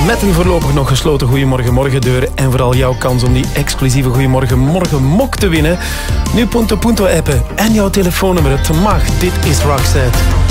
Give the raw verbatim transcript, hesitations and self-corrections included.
Met een voorlopig nog gesloten Goeiemorgen Morgendeur en vooral jouw kans om die exclusieve Goeiemorgen Morgen mok te winnen. Nu Punto Punto appen en jouw telefoonnummer. Het mag. Dit is Roxette.